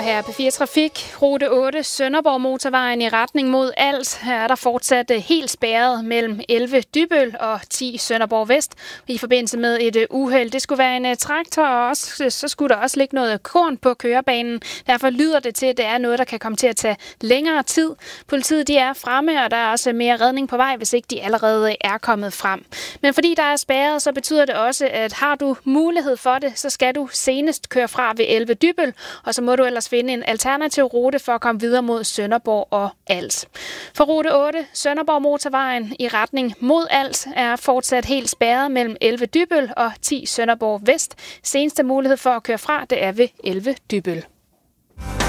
her på 4 Trafik, rute 8, Sønderborg Motorvejen i retning mod Als. Her er der fortsat helt spærret mellem 11 Dybøl og 10 Sønderborg Vest i forbindelse med et uheld. Det skulle være en traktor, og så skulle der også ligge noget korn på kørebanen. Derfor lyder det til, at det er noget, der kan komme til at tage længere tid. Politiet de er fremme, og der er også mere redning på vej, hvis ikke de allerede er kommet frem. Men fordi der er spærret, så betyder det også, at har du mulighed for det, så skal du senest køre fra ved 11 Dybøl, og så må du ellers finde en alternativ rute for at komme videre mod Sønderborg og Als. For rute 8, Sønderborg Motorvejen i retning mod Als, er fortsat helt spærret mellem 11 Dybøl og 10 Sønderborg Vest. Seneste mulighed for at køre fra, det er ved 11 Dybøl.